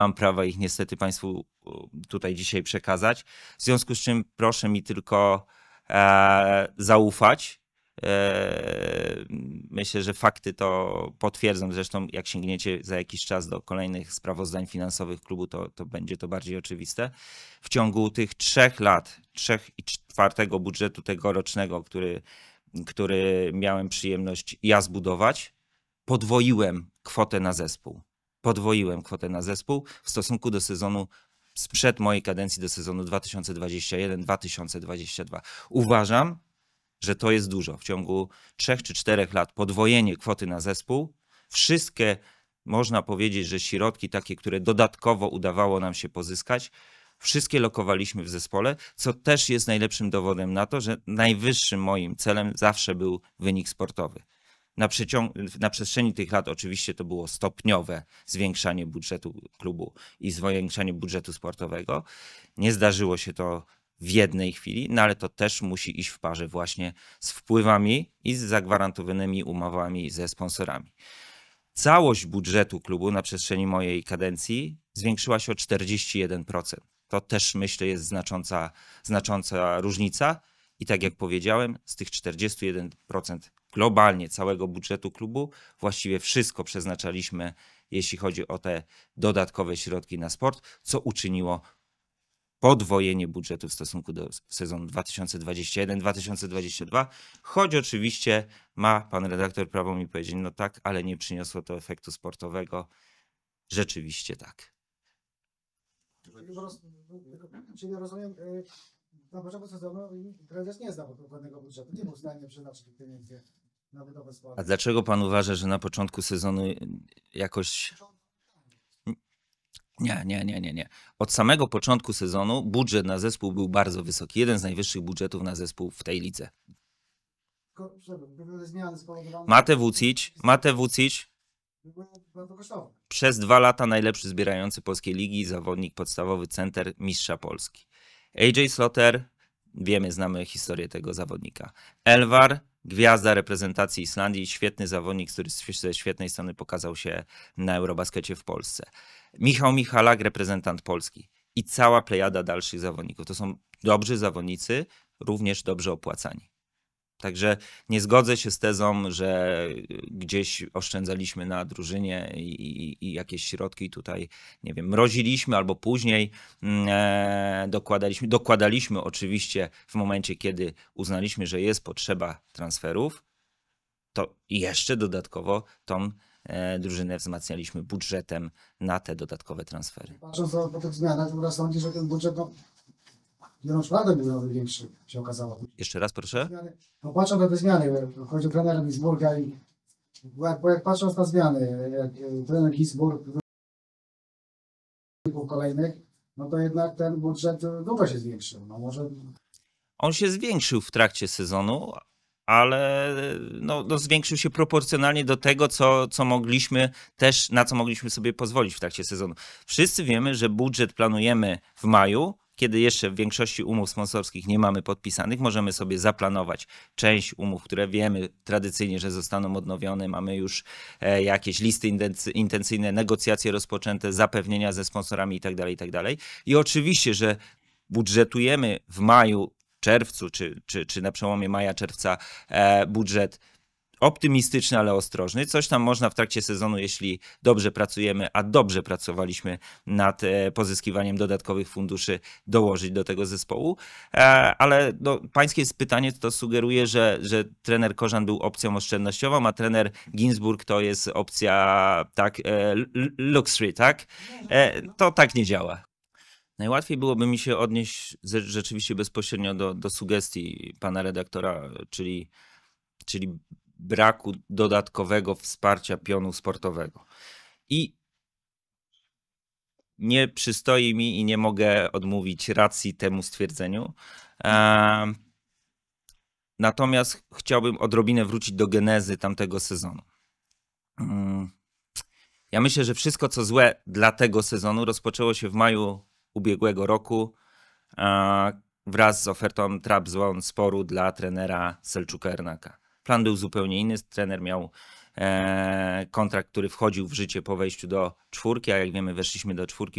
mam prawa ich niestety Państwu tutaj dzisiaj przekazać. W związku z czym proszę mi tylko zaufać. Myślę, że fakty to potwierdzą. Zresztą jak sięgniecie za jakiś czas do kolejnych sprawozdań finansowych klubu, to będzie to bardziej oczywiste. W ciągu tych 3 lat, 3,25 budżetu tegorocznego, który miałem przyjemność ja zbudować, podwoiłem kwotę na zespół. Podwoiłem kwotę na zespół w stosunku do sezonu sprzed mojej kadencji, do sezonu 2021-2022. Uważam, że to jest dużo. W ciągu 3 czy 4 lat podwojenie kwoty na zespół. Wszystkie, można powiedzieć, że środki takie, które dodatkowo udawało nam się pozyskać, wszystkie lokowaliśmy w zespole, co też jest najlepszym dowodem na to, że najwyższym moim celem zawsze był wynik sportowy. Na przestrzeni tych lat oczywiście to było stopniowe zwiększanie budżetu klubu i zwiększanie budżetu sportowego. Nie zdarzyło się to w jednej chwili, no ale to też musi iść w parze właśnie z wpływami i z zagwarantowanymi umowami ze sponsorami. Całość budżetu klubu na przestrzeni mojej kadencji zwiększyła się o 41%. To też myślę jest znacząca różnica i tak jak powiedziałem, z tych 41% globalnie całego budżetu klubu właściwie wszystko przeznaczaliśmy, jeśli chodzi o te dodatkowe środki na sport, co uczyniło podwojenie budżetu w stosunku do sezonu 2021-2022, choć oczywiście ma pan redaktor prawo mi powiedzieć, no tak, ale nie przyniosło to efektu sportowego. Rzeczywiście tak. Czyli rozumiem, na początku sezonu prezes nie znał dokładnego budżetu, nie był w stanie przeznaczyć tych pieniędzy na budowę sportu. A dlaczego pan uważa, że na początku sezonu jakoś... Nie. Od samego początku sezonu budżet na zespół był bardzo wysoki. Jeden z najwyższych budżetów na zespół w tej lidze. Mate Vucic, przez 2 lata najlepszy zbierający polskiej ligi, zawodnik podstawowy, center, mistrza Polski. AJ Slaughter, znamy historię tego zawodnika. Elvar, gwiazda reprezentacji Islandii, świetny zawodnik, który ze świetnej strony pokazał się na Eurobaskecie w Polsce. Michał Michalak, reprezentant Polski i cała plejada dalszych zawodników. To są dobrzy zawodnicy, również dobrze opłacani. Także nie zgodzę się z tezą, że gdzieś oszczędzaliśmy na drużynie i jakieś środki tutaj, mroziliśmy albo później dokładaliśmy. Dokładaliśmy oczywiście w momencie, kiedy uznaliśmy, że jest potrzeba transferów, to jeszcze dodatkowo tą drużynę wzmacnialiśmy budżetem na te dodatkowe transfery. Patrząc po tych zmianach, teraz sądzi, że ten budżet szladę był większy, się okazało. Jeszcze raz proszę? No patrząc na te zmiany, chodzi o trenera Gisburga i jak patrząc na zmiany, jak trener Gisburg kolejnych, no to jednak ten budżet długo się zwiększył. No może... On się zwiększył w trakcie sezonu, ale zwiększył się proporcjonalnie do tego, co mogliśmy też, na co mogliśmy sobie pozwolić w trakcie sezonu. Wszyscy wiemy, że budżet planujemy w maju, kiedy jeszcze w większości umów sponsorskich nie mamy podpisanych, możemy sobie zaplanować część umów, które wiemy tradycyjnie, że zostaną odnowione. Mamy już jakieś listy intencyjne, negocjacje rozpoczęte, zapewnienia ze sponsorami itd. I oczywiście, że budżetujemy w maju, czerwcu, czy na przełomie maja-czerwca budżet optymistyczny, ale ostrożny. Coś tam można w trakcie sezonu, jeśli dobrze pracujemy, a dobrze pracowaliśmy nad pozyskiwaniem dodatkowych funduszy, dołożyć do tego zespołu. Ale pańskie pytanie to sugeruje, że trener Korzan był opcją oszczędnościową, a trener Ginzburg to jest opcja luxury, tak? To tak nie działa. Najłatwiej byłoby mi się odnieść rzeczywiście bezpośrednio do sugestii pana redaktora, czyli braku dodatkowego wsparcia pionu sportowego. I nie przystoi mi i nie mogę odmówić racji temu stwierdzeniu. Natomiast chciałbym odrobinę wrócić do genezy tamtego sezonu. Ja myślę, że wszystko co złe dla tego sezonu rozpoczęło się w maju ubiegłego roku wraz z ofertą Trabzonsporu dla trenera Selçuka Ernaka. Plan był zupełnie inny. Trener miał kontrakt, który wchodził w życie po wejściu do czwórki, a jak wiemy, weszliśmy do czwórki